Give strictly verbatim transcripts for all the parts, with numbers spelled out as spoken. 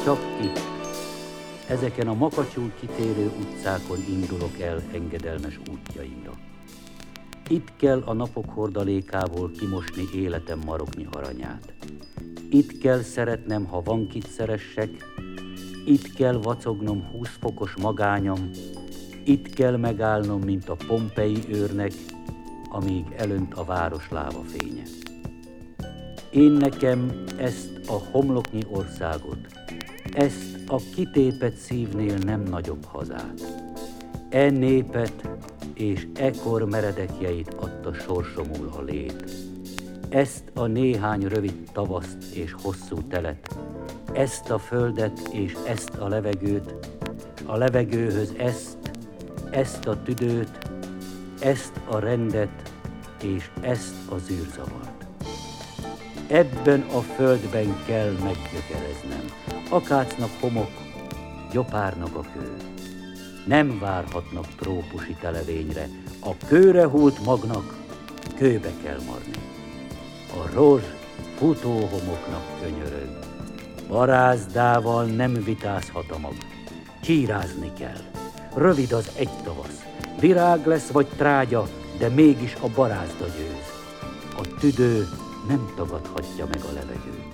csak itt, ezeken a makacsul kitérő utcákon indulok el engedelmes útjaimra. Itt kell a napok hordalékából kimosni életem maroknyi aranyát. Itt kell szeretnem, ha van kit szeressek, itt kell vacognom húsz fokos magányom, itt kell megállnom, mint a Pompei őrnek, amíg elönt a város lávafénye. Én nekem ezt a homloknyi országot, ezt a kitépett szívnél nem nagyobb hazát, e népet és ekor meredekjeit adta sorsomul a lét, ezt a néhány rövid tavaszt és hosszú telet, ezt a földet és ezt a levegőt, a levegőhöz ezt, ezt a tüdőt, ezt a rendet és ezt a zűrzavart. Ebben a földben kell meggyökereznem, akácnak homok, gyopárnak a kő. Nem várhatnak trópusi televényre, a kőre hult magnak kőbe kell marni. A rozs futóhomoknak könyörög, barázdával nem vitázhat a mag, csírázni kell. Rövid az egy tavasz, virág lesz vagy trágya, de mégis a barázda győz. A tüdő nem tagadhatja meg a levegőt.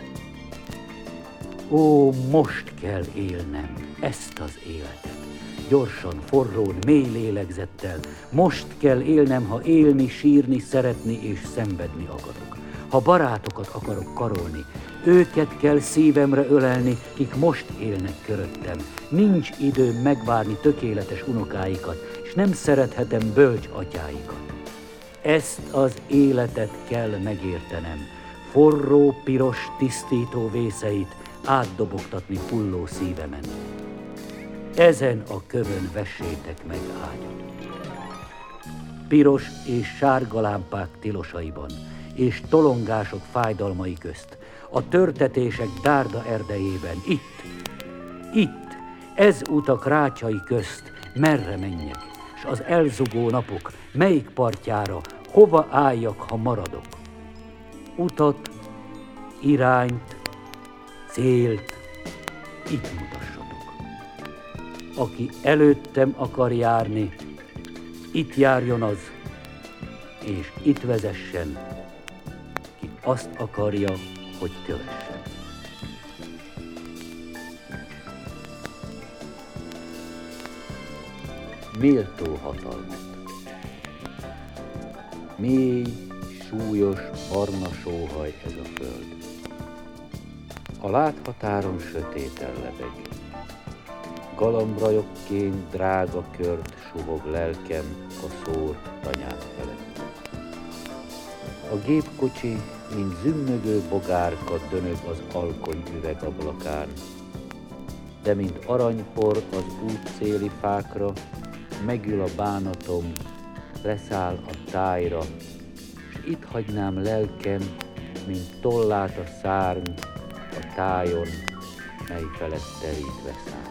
Ó, most kell élnem ezt az életet. Gyorsan, forrón, mély lélegzettel. Most kell élnem, ha élni, sírni, szeretni és szenvedni akarok. Ha barátokat akarok karolni, őket kell szívemre ölelni, kik most élnek köröttem. Nincs időm megvárni tökéletes unokáikat, és nem szerethetem bölcs atyáikat. Ezt az életet kell megértenem, forró, piros, tisztító vészeit átdobogtatni hulló szívemen. Ezen a kövön vessétek meg ágyat. Piros és sárga lámpák tilosaiban, és tolongások fájdalmai közt, a törtetések dárda erdejében, itt, itt, ez utak rácsai közt, merre menjek, s az elzugó napok, melyik partjára, hova álljak, ha maradok? Utat, irányt, célt, itt mutassatok. Aki előttem akar járni, itt járjon az, és itt vezessen, ki azt akarja, hogy kövessen. Méltó hatalmat. Mély, súlyos, barna sóhaj ez a föld. A láthatáron sötéten lebeg. Galambrajokként drága kört suhog lelkem a szórt tanyát felett. A gépkocsi, mint zümmögő bogárka dönög az alkony üvegablakán, de mint aranypor az útszéli fákra, megül a bánatom, leszáll a tájra, s itt hagynám lelkem, mint tollát a szárny a tájon, mely felett terítve száll.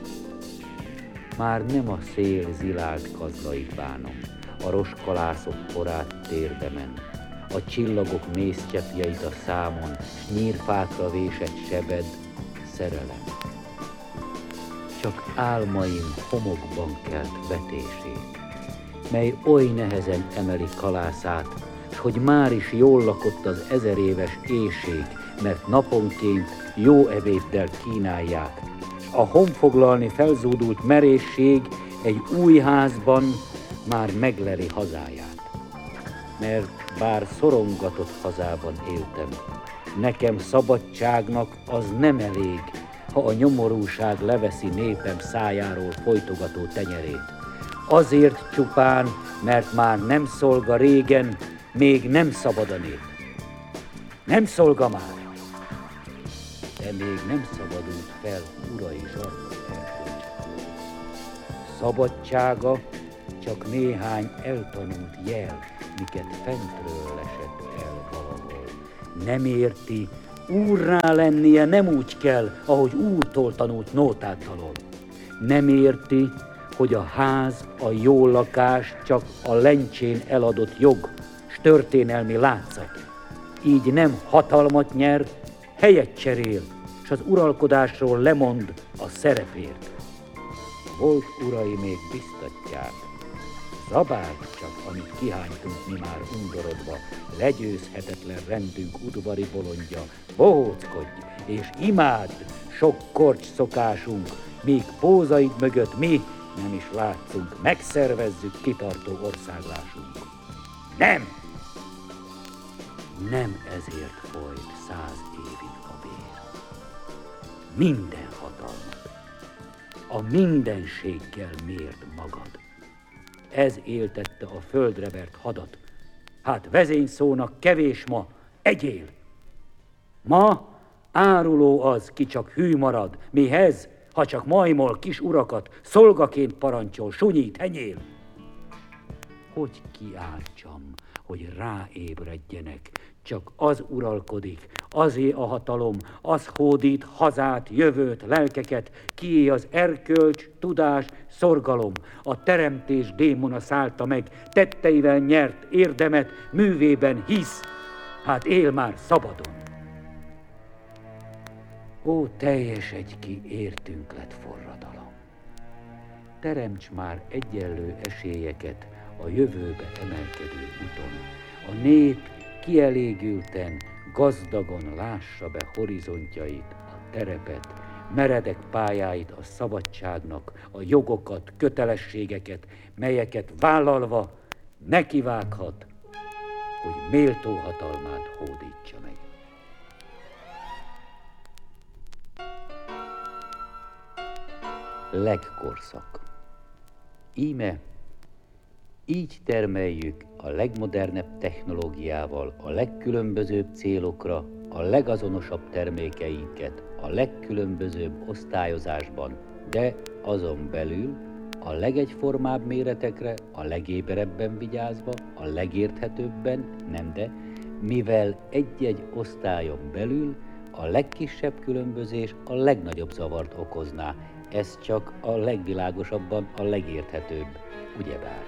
Már nem a szél zilált kazlait bánom, a roskalászok porát térbe men, a csillagok mészcsepjeit a számon, s nyírfákra vésett sebed, szerelem. Csak álmaim homokban kelt vetését, mely oly nehezen emeli kalászát, s hogy már is jól lakott az ezer éves éjség, mert naponként jó ebéddel kínálják, s a honfoglalni felzúdult merészség egy új házban már megleli hazáját. Mert bár szorongatott hazában éltem, nekem szabadságnak az nem elég, ha a nyomorúság leveszi népem szájáról folytogató tenyerét. Azért csupán, mert már nem szolga régen, még nem szabad a nép. Nem szolga már, de még nem szabadult fel urai zsarnok erkölcse. Szabadsága csak néhány eltanult jel, miket fentről lesett el valahol. Nem érti, úrrá lennie nem úgy kell, ahogy úrtól tanult nótát dalol. Nem érti, hogy a ház, a jó lakás csak a lencsén eladott jog, s történelmi látszat. Így nem hatalmat nyer, helyet cserél, s az uralkodásról lemond a szerepért. Volt urai még biztatják, zabáld csak, amit kihánytunk mi már undorodva, legyőzhetetlen rendünk udvari bolondja, bohóckodj és imádd sok korcs szokásunk, míg pózaid mögött mi nem is látszunk, megszervezzük kitartó országlásunk. Nem! Nem ezért folyt száz évig a vér. Minden hatalmat, a mindenséggel mérd magad. Ez éltette a földre vert hadat. Hát vezényszónak kevés ma, egyél. Ma áruló az, ki csak hű marad, mihez, ha csak majmol kis urakat, szolgaként parancsol, sunyít, henyél. Hogy kiáltsam, hogy ráébredjenek, csak az uralkodik, azé a hatalom, az hódít hazát, jövőt, lelkeket, kié az erkölcs, tudás, szorgalom, a teremtés démona szállta meg, tetteivel nyert érdemet, művében hisz, hát él már szabadon. Ó, teljes egy ki értünk lett forradalom. Teremts már egyenlő esélyeket a jövőbe emelkedő úton. A nép kielégülten, gazdagon lássa be horizontjait, a terepet, meredek pályáit a szabadságnak, a jogokat, kötelességeket, melyeket vállalva nekivághat, hogy méltó hatalmát hódítsa meg. Legkorszak. Íme így termeljük a legmodernebb technológiával a legkülönbözőbb célokra a legazonosabb termékeinket a legkülönbözőbb osztályozásban, de azon belül a legegyformább méretekre a legéberebben vigyázva, a legérthetőbben, nem de, mivel egy-egy osztályon belül a legkisebb különbözés a legnagyobb zavart okozná. Ez csak a legvilágosabban a legérthetőbb, ugyebár.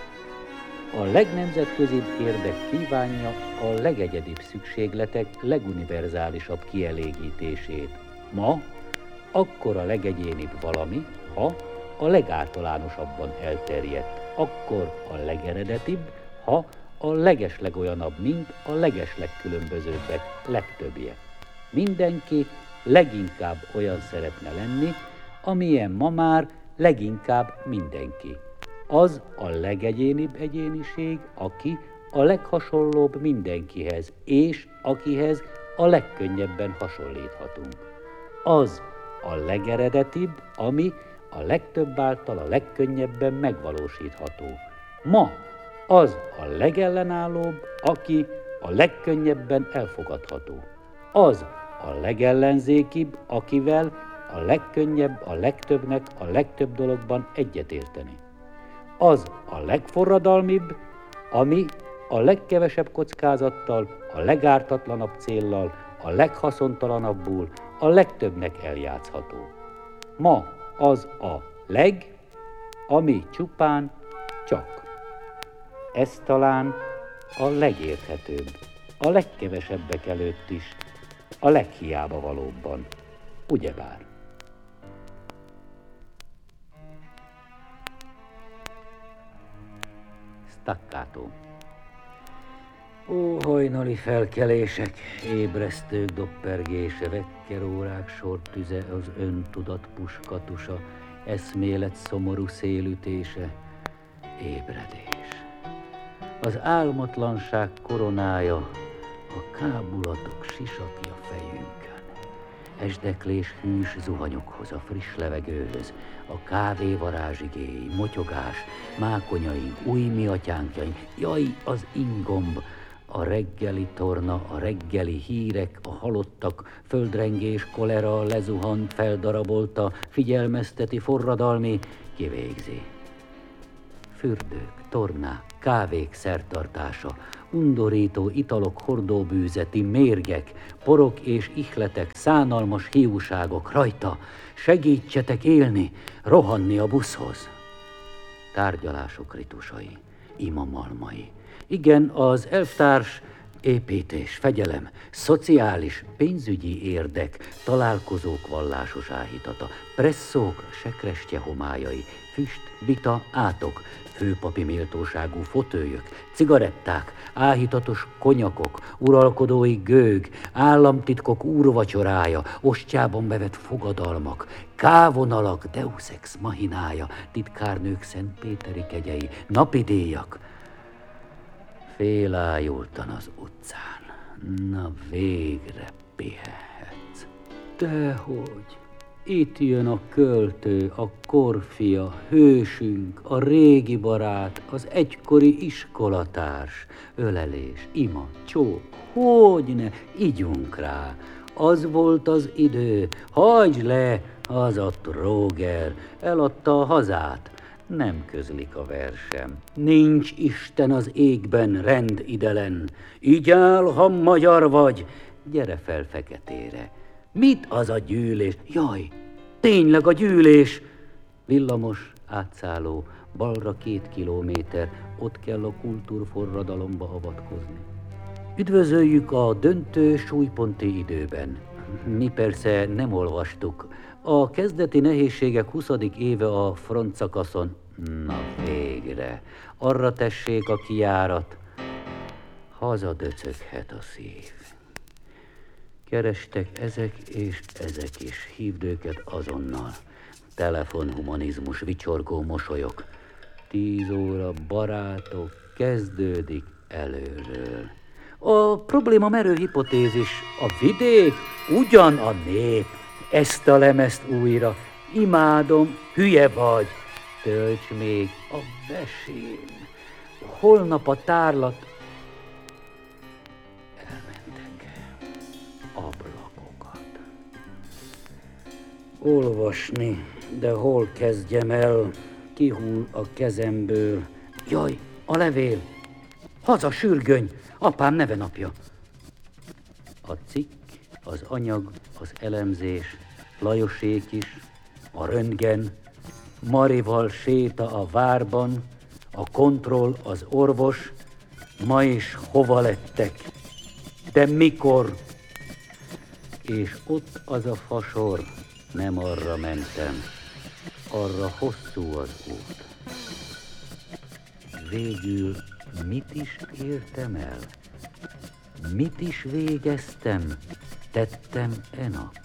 A legnemzetközibb érdek kívánja a legegyedibb szükségletek leguniverzálisabb kielégítését. Ma akkor a legegyénibb valami, ha a legáltalánosabban elterjedt, akkor a legeredetibb, ha a legeslegolyanabb, mint a legeslegkülönbözőbbek legtöbbje. Mindenki leginkább olyan szeretne lenni, amilyen ma már leginkább mindenki. Az a legegyénibb egyéniség, aki a leghasonlóbb mindenkihez, és akihez a legkönnyebben hasonlíthatunk. Az a legeredetibb, ami a legtöbb által a legkönnyebben megvalósítható. Ma az a legellenállóbb, aki a legkönnyebben elfogadható. Az a legellenzékibb, akivel a legkönnyebb a legtöbbnek a legtöbb dologban egyetérteni. Az a legforradalmibb, ami a legkevesebb kockázattal, a legártatlanabb céllal, a leghaszontalanabbul, a legtöbbnek eljátszható. Ma az a leg, ami csupán csak. Ez talán a legérthetőbb, a legkevesebbek előtt is, a leghiába valóbban, ugyebár. Staccato. Ó, hajnali felkelések, ébresztők doppergése, vekkerórák sortüze, az öntudat puskatusa, eszmélet szomorú szélütése, ébredés. Az álmatlanság koronája, a kábulatok sisakja fejünkön. Esdeklés hűs zuhanyokhoz, a friss levegőhöz, a kávé varázsigéi, motyogás, mákonyaink, új miatyánkjaink, jaj, az ingomb, a reggeli torna, a reggeli hírek, a halottak, földrengés, kolera, lezuhant, feldarabolta, figyelmezteti, forradalmi, kivégzi. Fürdők, tornák, kávék szertartása, undorító italok hordóbűzeti, mérgek, porok és ihletek, szánalmas hiúságok rajta, segítsetek élni, rohanni a buszhoz. Tárgyalások ritusai, imamalmai. Igen, az elvtárs építés, fegyelem, szociális, pénzügyi érdek, találkozók vallásos áhítata, presszók, sekrestye homályai, füst, vita, átok, főpapi méltóságú fotőjök, cigaretták, áhítatos konyakok, uralkodói gőg, államtitkok úrvacsorája, ostjában bevett fogadalmak, kávonalak, deus ex machinája, titkárnők szentpéteri kegyei, napidíjak. Félájultan az utcán. Na végre pihenhetsz. Dehogy, itt jön a költő, a korfia, hősünk, a régi barát, az egykori iskolatárs. Ölelés, ima, csók, hogyne, igyunk rá. Az volt az idő, hagyd le, az a tróger, eladta a hazát. Nem közlik a versem. Nincs Isten az égben, rend idelen. Így áll, ha magyar vagy. Gyere fel feketére. Mit az a gyűlés? Jaj, tényleg a gyűlés! Villamos, átszálló, balra két kilométer, ott kell a kultúrforradalomba avatkozni. Üdvözöljük a döntő súlyponti időben. Mi persze nem olvastuk. A kezdeti nehézségek huszadik éve a frontszakaszon. Na végre, arra tessék a kijárat. Hazadöcöghet a szív. Kerestek ezek és ezek is, hívd őket azonnal. Telefonhumanizmus, vicsorgó mosolyok. Tíz óra, barátok, kezdődik előről. A probléma merő hipotézis, a vidék ugyan a nép. Ezt a lemezt újra, imádom, hülye vagy. Tölts még a vesén. Holnap a tárlat. Elmentek. Ablakokat. Olvasni, de hol kezdjem el? Kihull a kezemből. Jaj, a levél. Haza sürgöny, apám nevenapja. A cikk, az anyag, az elemzés, Lajosék is, a röntgen, Marival séta a várban, a kontroll, az orvos, ma is hova lettek, de mikor? És ott az a fasor, nem arra mentem, arra hosszú az út. Végül mit is értem el? Mit is végeztem, tettem e nap?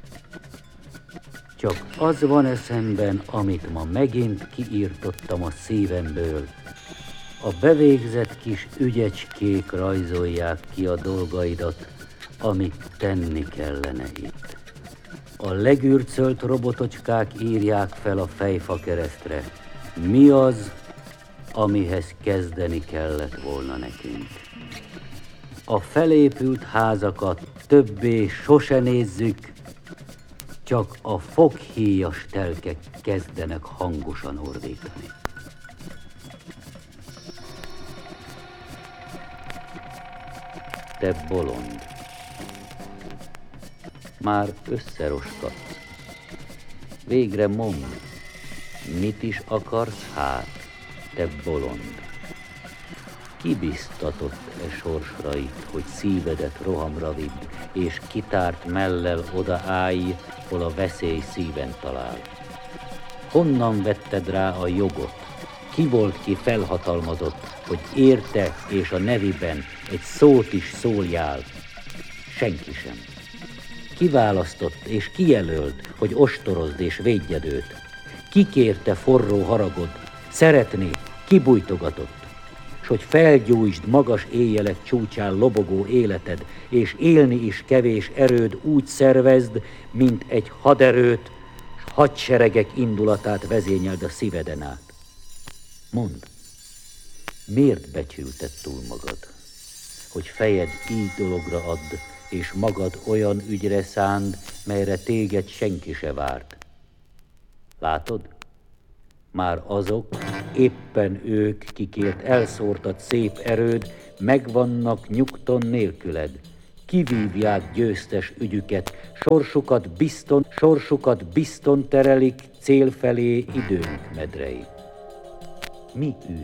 Csak az van eszemben, amit ma megint kiírtottam a szívemből. A bevégzett kis ügyecskék rajzolják ki a dolgaidat, amit tenni kellene itt. A legürcölt robotocskák írják fel a fejfa keresztre. Mi az, amihez kezdeni kellett volna nekünk? A felépült házakat többé sose nézzük, csak a foghíjas telkek kezdenek hangosan ordítani. Te bolond, már összeroskadsz. Végre mondd, mit is akarsz hát, te bolond? Ki biztatott e sorsra itt, hogy szívedet rohamra vidd, és kitárt mellel oda állj, hol a veszély szíven talál? Honnan vetted rá a jogot? Ki volt ki felhatalmazott, hogy érte és a neviben egy szót is szóljál? Senki sem. Kiválasztott és kijelölt, hogy ostorozd és védjed őt. Kikérte forró haragod, szeretné, kibújtogatott, s hogy felgyújtsd magas éjjelek csúcsán lobogó életed, és élni is kevés erőd úgy szervezd, mint egy haderőt, s hadseregek indulatát vezényeld a szíveden át. Mondd, miért becsülted túl magad, hogy fejed így dologra add, és magad olyan ügyre szánd, melyre téged senki se várt? Látod? Már azok, éppen ők, kikért elszórtad szép erőd, megvannak nyugton nélküled. Kivívják győztes ügyüket, sorsukat bizton, sorsukat bizton terelik cél felé időnk medrei. Mi űz